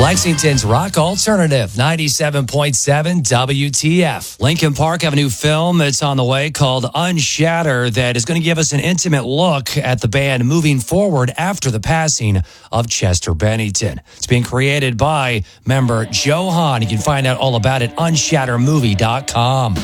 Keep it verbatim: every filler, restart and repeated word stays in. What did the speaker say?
Lexington's Rock Alternative, ninety-seven point seven W T F. Lincoln Park have a new film that's on the way called Unshatter that is going to give us an intimate look at the band moving forward after the passing of Chester Bennington. It's being created by member Joe Hahn. You can find out all about it on unshatter movie dot com.